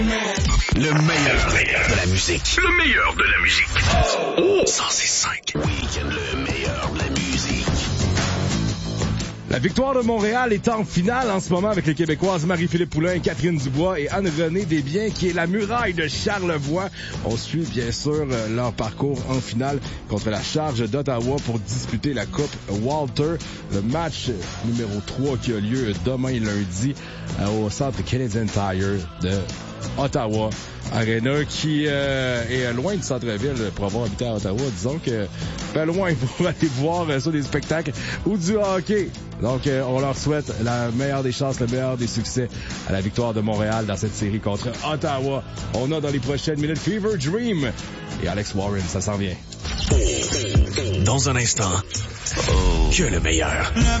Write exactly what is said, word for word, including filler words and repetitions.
Le meilleur de la musique. Le meilleur de la musique. Oh, cent six cinq. Week-end, le meilleur de la musique. La victoire de Montréal est en finale en ce moment avec les Québécoises Marie-Philippe Poulain, Catherine Dubois et Anne-Renée Desbiens, qui est la muraille de Charlevoix. On suit bien sûr leur parcours en finale contre la Charge d'Ottawa pour disputer la Coupe Walter. Le match numéro trois qui a lieu demain lundi au centre Canadian Tire de Ottawa. Arena qui euh, est loin du centre-ville pour avoir habité à Ottawa. Disons que pas loin pour aller voir euh, ça des spectacles ou du hockey. Donc euh, on leur souhaite la meilleure des chances, le meilleur des succès à la victoire de Montréal dans cette série contre Ottawa. On a dans les prochaines minutes Fever Dream et Alex Warren, ça s'en vient. Dans un instant, que le meilleur.